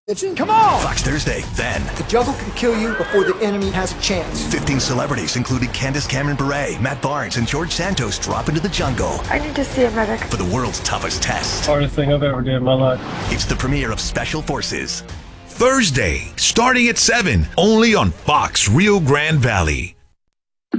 Come on! Fox Thursday, then. The jungle can kill you before the enemy has a chance. 15 celebrities, including Candace Cameron Bure, Matt Barnes, and George Santos, drop into the jungle. I need to see a medic. For the world's toughest test. Hardest thing I've ever did in my life. It's the premiere of Special Forces. Thursday, starting at 7, only on Fox Rio Grande Valley.